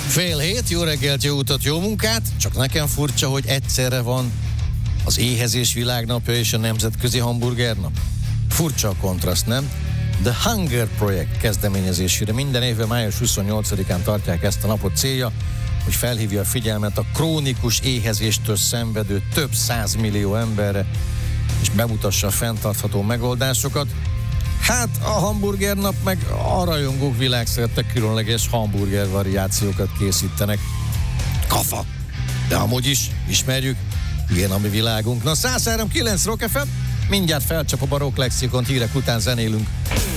6:30, jó reggelt, jó utat, jó munkát. Csak nekem furcsa, hogy egyszerre van az éhezés világnapja és a nemzetközi hamburgernap. Furcsa a kontraszt, nem? The Hunger projekt kezdeményezésére minden évben május 28-án tartják ezt a napot. Célja, hogy felhívja a figyelmet a krónikus éhezéstől szenvedő több 100 millió emberre, és bemutassa a fenntartható megoldásokat. Hát a hamburgernap meg a rajongók világszerte különleges hamburger variációkat készítenek. Kafa! De amúgy is ismerjük, ilyen a mi világunk. Na 103.9 Rock FM, mindjárt felcsap a barokk lexikont, hírek után zenélünk.